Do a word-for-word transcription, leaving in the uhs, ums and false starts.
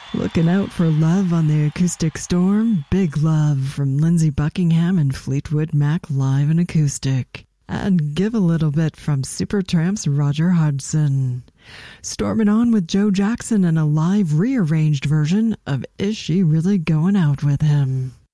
Looking out for love on the acoustic storm, Big Love from Lindsey Buckingham and Fleetwood Mac live and acoustic. And Give a Little Bit from Supertramp's Roger Hodgson. Storming on with Joe Jackson and a live rearranged version of Is She Really Going Out With Him?